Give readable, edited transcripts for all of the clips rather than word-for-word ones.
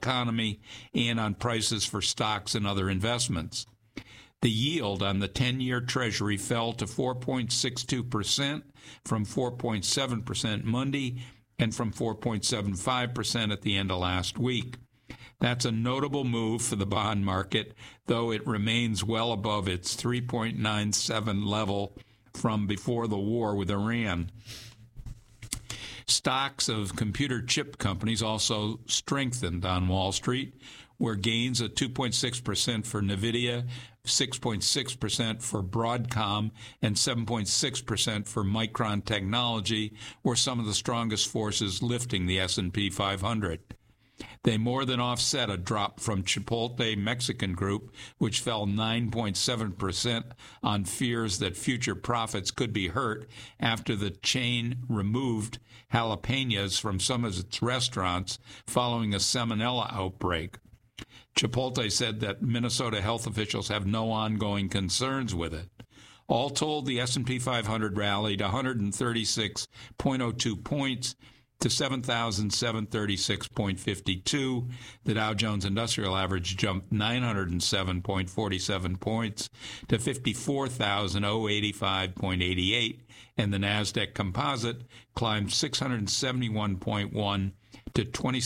economy and on prices for stocks and other investments. The yield on the 10-year Treasury fell to 4.62% from 4.7% Monday and from 4.75% at the end of last week. That's a notable move for the bond market, though it remains well above its 3.97 level from before the war with Iran. Stocks of computer chip companies also strengthened on Wall Street, where gains of 2.6% for NVIDIA, 6.6% for Broadcom, and 7.6% for Micron Technology were some of the strongest forces lifting the S&P 500. They more than offset a drop from Chipotle Mexican Group, which fell 9.7% on fears that future profits could be hurt after the chain removed jalapenos from some of its restaurants following a salmonella outbreak. Chipotle said that Minnesota health officials have no ongoing concerns with it. All told, the S&P 500 rallied 136.02 points to 7,736.52. The Dow Jones Industrial Average jumped 907.47 points to 54,085.88, and the Nasdaq Composite climbed 671.1 to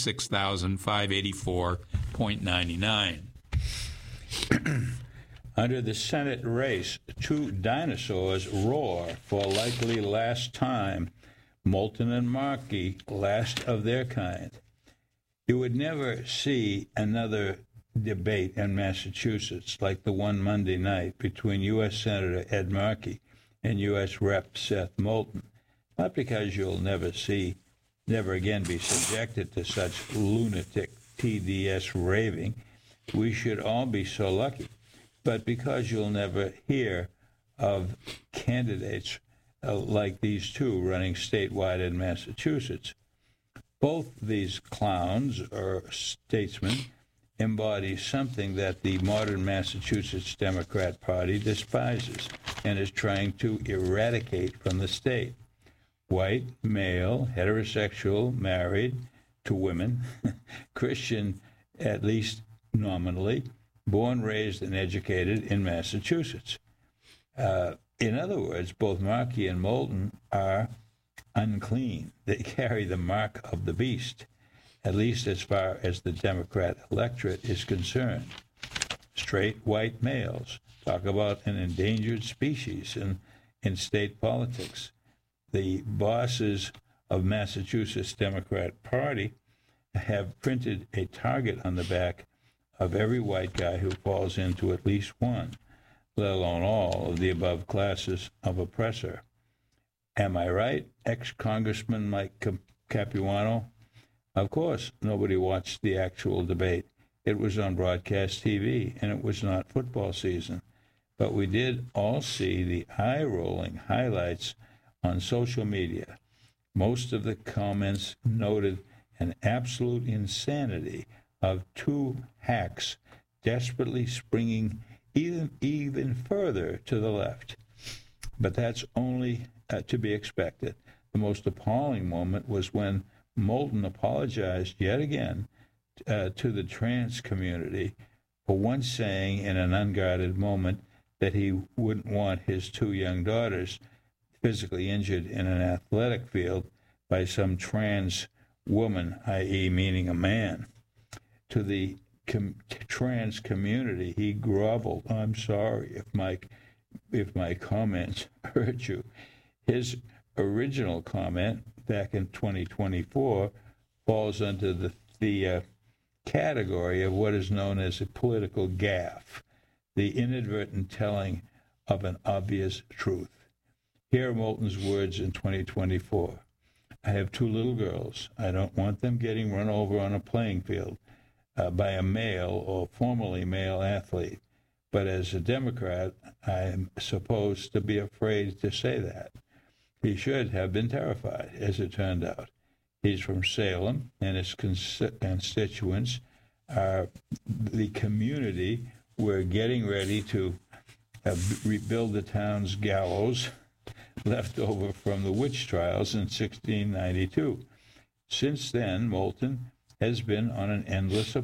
26,584.99. Under the Senate race, two dinosaurs roar for likely last time. Moulton and Markey, last of their kind. You would never see another debate in Massachusetts like the one Monday night between U.S. Senator Ed Markey and U.S. Rep. Seth Moulton, not because you'll never again be subjected to such lunatic TDS raving. We should all be so lucky, but because you'll never hear of candidates like these two running statewide in Massachusetts. Both these clowns, or statesmen, embody something that the modern Massachusetts Democrat Party despises and is trying to eradicate from the state. White, male, heterosexual, married to women, Christian, at least nominally, born, raised, and educated in Massachusetts. In other words, both Markey and Moulton are unclean. They carry the mark of the beast, at least as far as the Democrat electorate is concerned. Straight white males. Talk about an endangered species in state politics. The bosses of Massachusetts Democrat Party have printed a target on the back of every white guy who falls into at least one, let alone all of the above classes of oppressor. Am I right, ex-Congressman Mike Capuano? Of course, nobody watched the actual debate. It was on broadcast TV, and it was not football season. But we did all see the eye-rolling highlights on social media. Most of the comments noted an absolute insanity of two hacks desperately springing even further to the left. But that's only to be expected. The most appalling moment was when Moulton apologized yet again to the trans community for once saying in an unguarded moment that he wouldn't want his two young daughters physically injured in an athletic field by some trans woman, i.e. meaning a man. To the trans community, he groveled. I'm sorry if my comments hurt you. His original comment back in 2024 falls under the category of what is known as a political gaffe, the inadvertent telling of an obvious truth. Here are Moulton's words in 2024. I have two little girls. I don't want them getting run over on a playing field by a male or formerly male athlete. But as a Democrat, I am supposed to be afraid to say that. He should have been terrified, as it turned out. He's from Salem, and his constituents are the community we're getting ready to rebuild the town's gallows left over from the witch trials in 1692. Since then, Moulton has been on an endless